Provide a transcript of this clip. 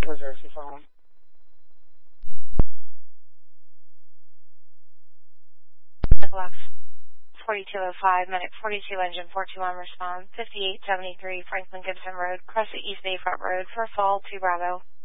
Reserve the phone. Clocks 4205, Medic 42, Engine 421, respond 5873 Franklin Gibson Road, Crescent East Bayfront Road for Fall 2 Bravo.